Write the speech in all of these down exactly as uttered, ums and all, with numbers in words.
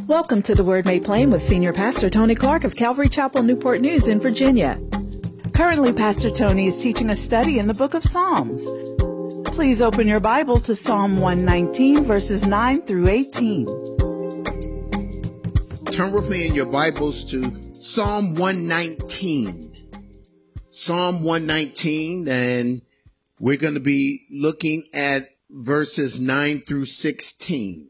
Welcome to the Word Made Plain with Senior Pastor Tony Clark of Calvary Chapel, Newport News in Virginia. Currently, Pastor Tony is teaching a study in the book of Psalms. Please open your Bible to Psalm one nineteen, verses nine through eighteen. Turn with me in your Bibles to Psalm one nineteen. Psalm one nineteen, and we're going to be looking at verses nine through sixteen.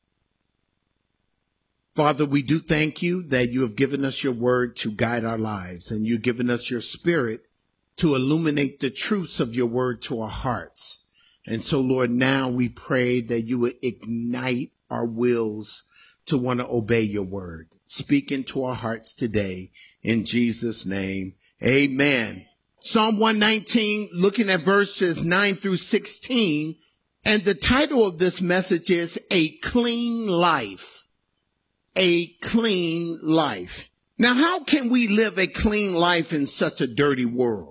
Father, we do thank you that you have given us your word to guide our lives, and you've given us your spirit to illuminate the truths of your word to our hearts. And so, Lord, now we pray that you would ignite our wills to want to obey your word. Speak into our hearts today. In Jesus' name, amen. Psalm one nineteen, looking at verses nine through sixteen, and the title of this message is A Clean Life. A clean life. Now, how can we live a clean life in such a dirty world?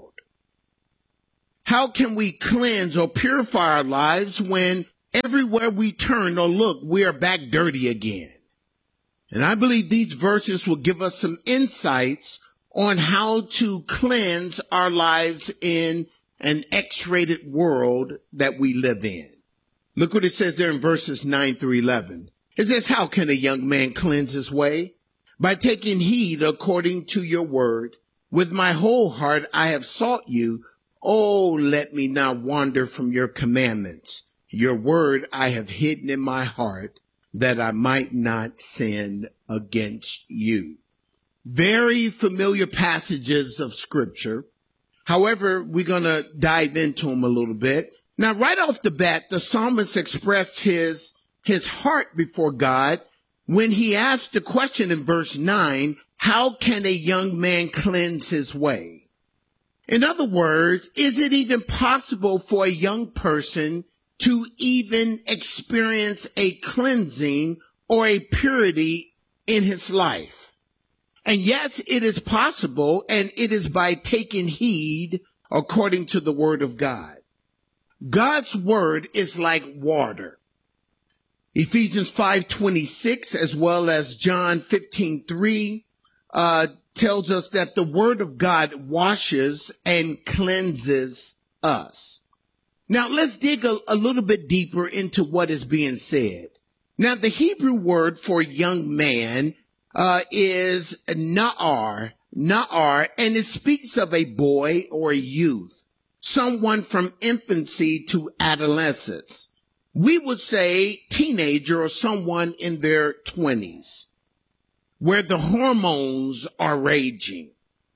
How can we cleanse or purify our lives when everywhere we turn or look, we are back dirty again? And I believe these verses will give us some insights on how to cleanse our lives in an X-rated world that we live in. Look what it says there in verses nine through eleven. It says, how can a young man cleanse his way? By taking heed according to your word. With my whole heart I have sought you. Oh, let me not wander from your commandments. Your word I have hidden in my heart, that I might not sin against you. Very familiar passages of scripture. However, we're going to dive into them a little bit. Now, right off the bat, the psalmist expressed his, his heart before God when he asked the question in verse nine, how can a young man cleanse his way? In other words, is it even possible for a young person to even experience a cleansing or a purity in his life? And yes, it is possible, and it is by taking heed according to the word of God. God's word is like water. Ephesians five twenty-six, as well as John fifteen three, uh, tells us that the word of God washes and cleanses us. Now, let's dig a, a little bit deeper into what is being said. Now, the Hebrew word for young man uh, is na'ar, na'ar, and it speaks of a boy or a youth, someone from infancy to adolescence. We would say teenager or someone in their twenties, where the hormones are raging.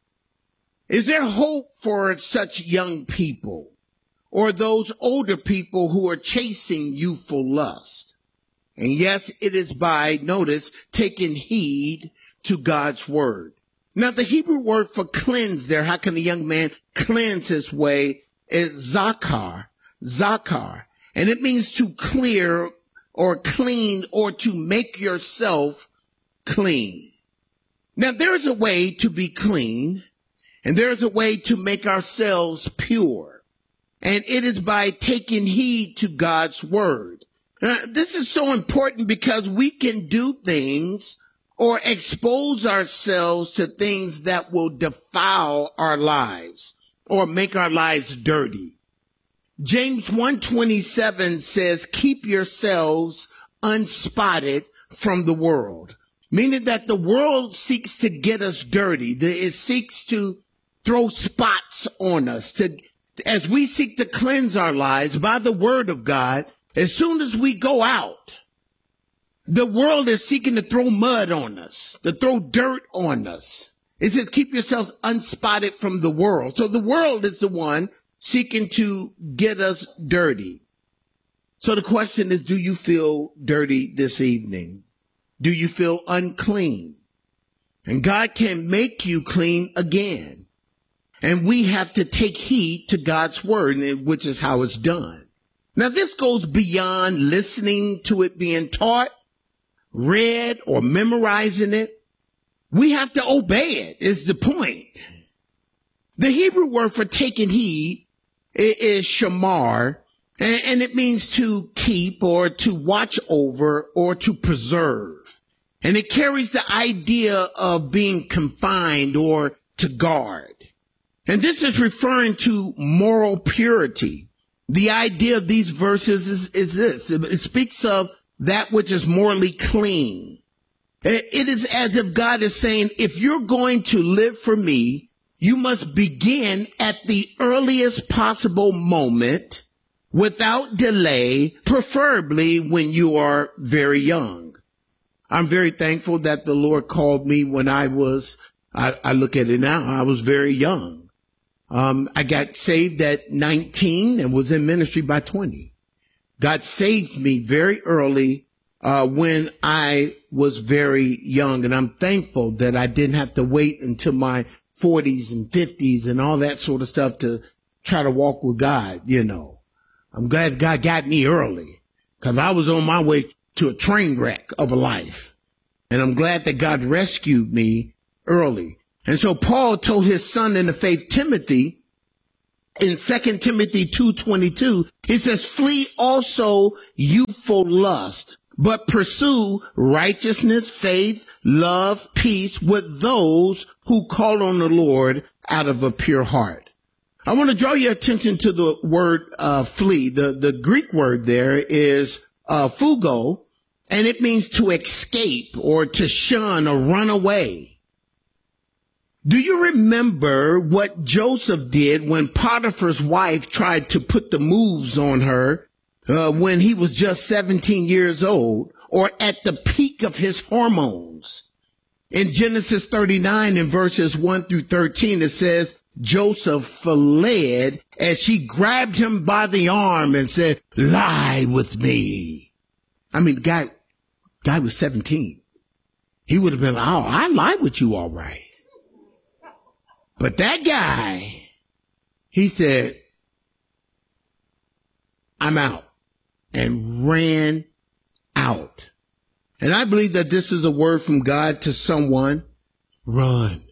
Is there hope for such young people or those older people who are chasing youthful lust? And yes, it is by, notice, taking heed to God's word. Now, the Hebrew word for cleanse there, how can a young man cleanse his way, is zakar, zakar. And it means to clear or clean or to make yourself clean. Now, there's a way to be clean, and there's a way to make ourselves pure. And it is by taking heed to God's word. Now, this is so important because we can do things or expose ourselves to things that will defile our lives or make our lives dirty. James one twenty-seven says, keep yourselves unspotted from the world, meaning that the world seeks to get us dirty. It seeks to throw spots on us. To, as we seek to cleanse our lives by the word of God, as soon as we go out, the world is seeking to throw mud on us, to throw dirt on us. It says, keep yourselves unspotted from the world. So the world is the one seeking to get us dirty. So the question is, do you feel dirty this evening? Do you feel unclean? And God can make you clean again. And we have to take heed to God's word, which is how it's done. Now, this goes beyond listening to it being taught, read, or memorizing it. We have to obey it, is the point. The Hebrew word for taking heed is shamar, and it means to keep or to watch over or to preserve. And it carries the idea of being confined or to guard. And this is referring to moral purity. The idea of these verses is, is this. It speaks of that which is morally clean. It is as if God is saying, if you're going to live for me, you must begin at the earliest possible moment without delay, preferably when you are very young. I'm very thankful that the Lord called me when I was, I, I look at it now, I was very young. Um, I got saved at nineteen and was in ministry by twenty. God saved me very early, uh, when I was very young. And I'm thankful that I didn't have to wait until my forties and fifties and all that sort of stuff to try to walk with God. You know, I'm glad God got me early because I was on my way to a train wreck of a life. And I'm glad that God rescued me early. And so Paul told his son in the faith, Timothy, in Second Timothy two twenty-two, he says, flee also youthful lust, but pursue righteousness, faith, love, peace with those who call on the Lord out of a pure heart. I want to draw your attention to the word uh, flee. The, the Greek word there is uh, fugo, and it means to escape or to shun or run away. Do you remember what Joseph did when Potiphar's wife tried to put the moves on her uh, when he was just seventeen years old or at the peak of his hormones? In Genesis thirty-nine in verses one through thirteen, it says, Joseph fled as she grabbed him by the arm and said, lie with me. I mean, the guy, guy was seventeen. He would have been, oh, I lie with you all right. But that guy, he said, I'm out, and ran out. And I believe that this is a word from God to someone. Run.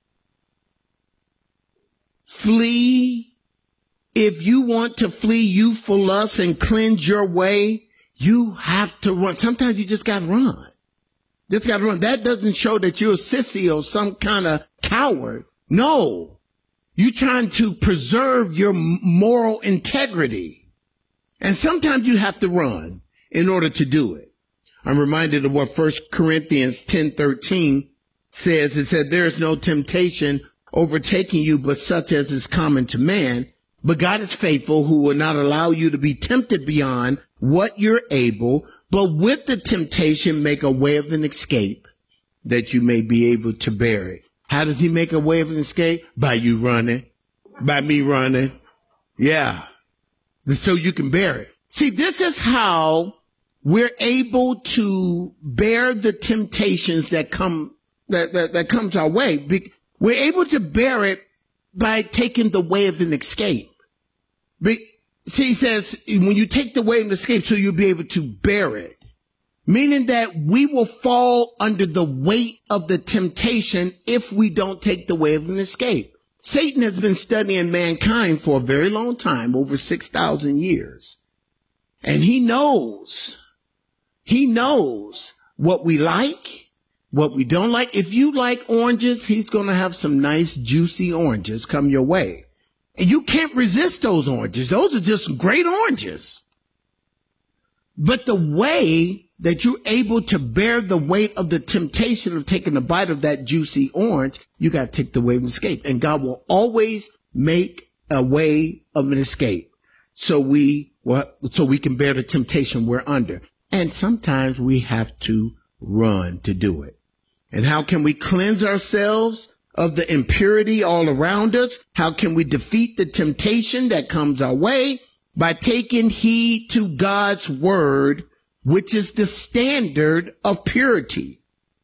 Flee. If you want to flee youthful lust and cleanse your way, you have to run. Sometimes you just got to run. Just got to run. That doesn't show that you're a sissy or some kind of coward. No, you're trying to preserve your moral integrity. And sometimes you have to run in order to do it. I'm reminded of what First Corinthians ten thirteen says. It said, there is no temptation overtaking you, but such as is common to man. But God is faithful, who will not allow you to be tempted beyond what you're able, but with the temptation make a way of an escape that you may be able to bear it. How does he make a way of an escape? By you running, by me running. Yeah. So you can bear it. See, this is how we're able to bear the temptations that come, that, that, that comes our way. We're able to bear it by taking the way of an escape. See, he says, when you take the way of an escape, so you'll be able to bear it. Meaning that we will fall under the weight of the temptation if we don't take the way of an escape. Satan has been studying mankind for a very long time, over six thousand years. And he knows, he knows what we like, what we don't like. If you like oranges, he's going to have some nice juicy oranges come your way. And you can't resist those oranges. Those are just great oranges. But the way that you're able to bear the weight of the temptation of taking a bite of that juicy orange, you got to take the way of an escape. And God will always make a way of an escape. So we, well, so we can bear the temptation we're under. And sometimes we have to run to do it. And how can we cleanse ourselves of the impurity all around us? How can we defeat the temptation that comes our way? By taking heed to God's word, which is the standard of purity,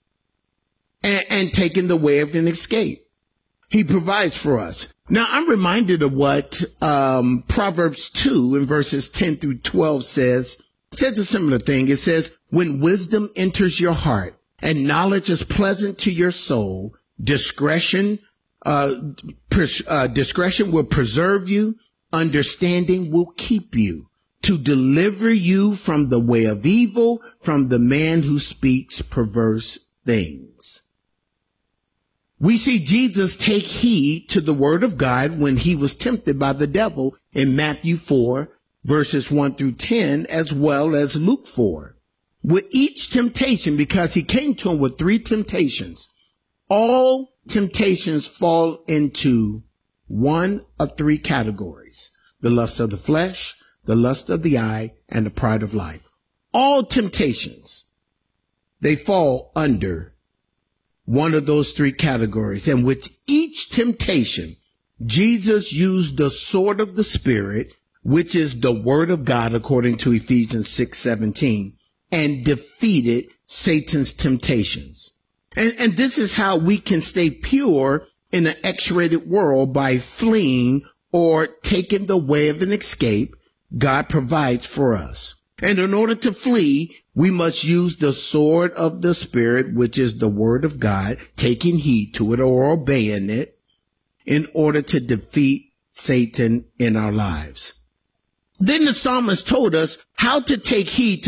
and, and taking the way of an escape. He provides for us. Now, I'm reminded of what um, Proverbs two in verses ten through twelve says. It says a similar thing. It says, when wisdom enters your heart and knowledge is pleasant to your soul, discretion, uh, pres- uh, discretion will preserve you. Understanding will keep you. to deliver you from the way of evil, from the man who speaks perverse things. We see Jesus take heed to the word of God when he was tempted by the devil in Matthew four, verses one through ten, as well as Luke four. With each temptation, because he came to him with three temptations, all temptations fall into one of three categories: the lust of the flesh, the lust of the eye, and the pride of life. All temptations, they fall under one of those three categories. And with each temptation, Jesus used the sword of the Spirit, which is the word of God, according to Ephesians six seventeen, and defeated Satan's temptations. And, and this is how we can stay pure in an X-rated world, by fleeing or taking the way of an escape God provides for us. And in order to flee, we must use the sword of the Spirit, which is the word of God, taking heed to it or obeying it, in order to defeat Satan in our lives. Then the psalmist told us how to take heed to